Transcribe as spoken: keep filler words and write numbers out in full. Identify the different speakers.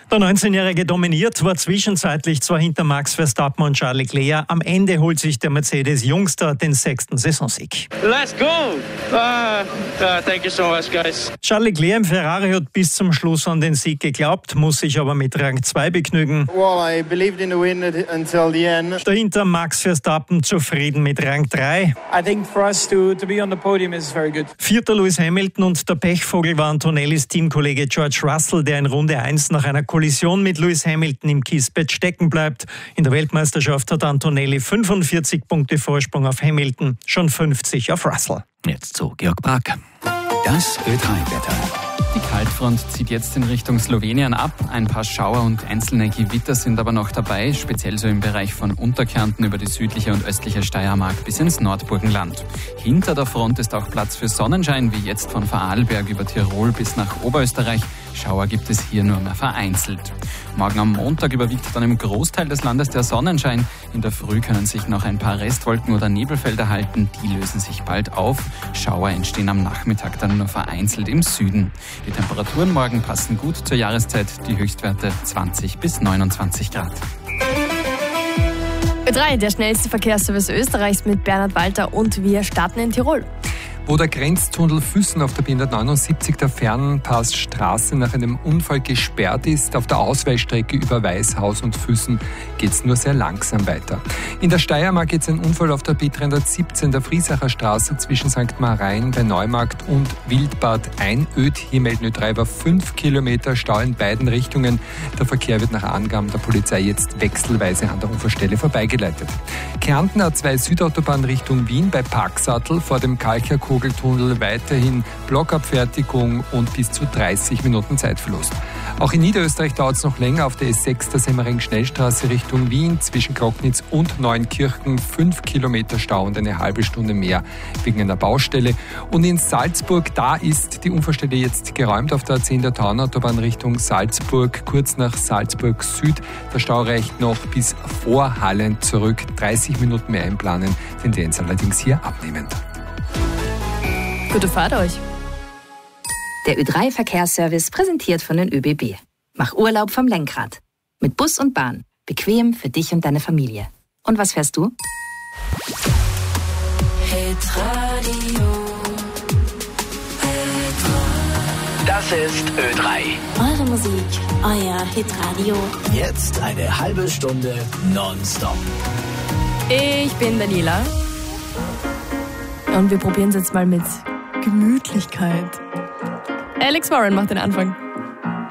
Speaker 1: Der neunzehnjährige dominiert, war zwischenzeitlich zwar hinter Max Verstappen und Charles Leclerc. Am Ende holt sich der Mercedes-Jungster den sechsten Saisonsieg.
Speaker 2: Let's go! Uh, uh, thank you so much, guys.
Speaker 1: Charles Leclerc im Ferrari hat bis zum Schluss an den Sieg geglaubt, muss sich aber mit Rang zwei begnügen.
Speaker 3: Well, I believed in the win until the end.
Speaker 1: Dahinter Max Verstappen zufrieden mit Rang drei.
Speaker 4: I think for us to, to be on the podium is very good.
Speaker 1: Vierter Lewis Hamilton und der Pechvogel war Antonellis Teamkollege George Russell, der in Runde eins nach einer Kollision mit Lewis Hamilton im Kiesbett stecken bleibt. In der Weltmeisterschaft hat Antonelli fünfundvierzig Punkte Vorsprung auf Hamilton, schon fünfzig auf Russell.
Speaker 5: Jetzt zu Georg Brack. Das Ö drei Wetter.
Speaker 6: Die Kaltfront zieht jetzt in Richtung Slowenien ab. Ein paar Schauer und einzelne Gewitter sind aber noch dabei, speziell so im Bereich von Unterkärnten über die südliche und östliche Steiermark bis ins Nordburgenland. Hinter der Front ist auch Platz für Sonnenschein, wie jetzt von Vorarlberg über Tirol bis nach Oberösterreich. Schauer gibt es hier nur mehr vereinzelt. Morgen am Montag überwiegt dann im Großteil des Landes der Sonnenschein. In der Früh können sich noch ein paar Restwolken oder Nebelfelder halten. Die lösen sich bald auf. Schauer entstehen am Nachmittag dann nur vereinzelt im Süden. Die Temperaturen morgen passen gut zur Jahreszeit. Die Höchstwerte zwanzig bis neunundzwanzig Grad.
Speaker 7: Ö drei, der schnellste Verkehrsservice Österreichs mit Bernhard Walter, und wir starten in Tirol.
Speaker 8: Wo der Grenztunnel Füssen auf der B hundertneunundsiebzig der Fernpassstraße nach einem Unfall gesperrt ist, auf der Ausweichstrecke über Weißhaus und Füssen geht es nur sehr langsam weiter. In der Steiermark geht es ein Unfall auf der B dreihundertsiebzehn der Friesacher Straße zwischen Sankt Marien bei Neumarkt und Wildbad einöd. Hier melden Ö drei über fünf Kilometer Stau in beiden Richtungen. Der Verkehr wird nach Angaben der Polizei jetzt wechselweise an der Unfallstelle vorbeigeleitet. Kärnten A zwei Südautobahn Richtung Wien bei Parksattel vor dem Kalcher Kugeltunnel weiterhin Blockabfertigung und bis zu dreißig Minuten Zeitverlust. Auch in Niederösterreich dauert es noch länger auf der S sechs der Semmering-Schnellstraße Richtung Wien zwischen Krognitz und Neunkirchen. Fünf Kilometer Stau und eine halbe Stunde mehr wegen einer Baustelle. Und in Salzburg, da ist die Unfallstelle jetzt geräumt auf der A zehn der Taunautobahn Richtung Salzburg, kurz nach Salzburg Süd. Der Stau reicht noch bis vor Hallen zurück. dreißig Minuten mehr einplanen, Tendenz allerdings hier abnehmend.
Speaker 7: Gute Fahrt euch.
Speaker 9: Der Ö drei Verkehrsservice präsentiert von den Ö B B. Mach Urlaub vom Lenkrad. Mit Bus und Bahn. Bequem für dich und deine Familie. Und was fährst du?
Speaker 10: Hitradio.
Speaker 5: Das ist Ö drei.
Speaker 10: Eure Musik, euer Hitradio.
Speaker 5: Jetzt eine halbe Stunde nonstop.
Speaker 7: Ich bin Daniela. Und wir probieren es jetzt mal mit Gemütlichkeit. Alex Warren macht den Anfang.